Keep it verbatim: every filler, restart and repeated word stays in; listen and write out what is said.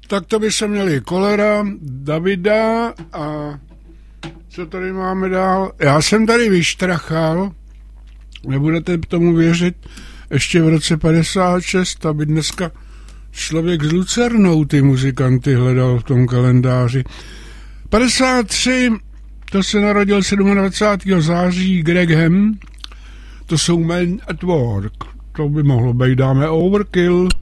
Tak to by se měli Kolera, Davida a co tady máme dál? Já jsem tady vyštrachal, nebudete tomu věřit, ještě v roce padesát šest, aby dneska člověk s Lucernou ty muzikanty hledal v tom kalendáři. padesát tři, to se narodil dvacátého sedmého září Greg Ham, to jsou Men at Work. To by mohlo být, dáme Overkill.